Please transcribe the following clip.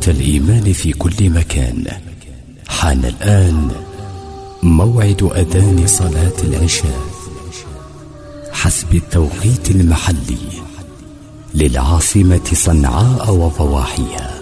الإيمان في كل مكان. حان الآن موعد أذان صلاة العشاء حسب التوقيت المحلي للعاصمة صنعاء وضواحيها.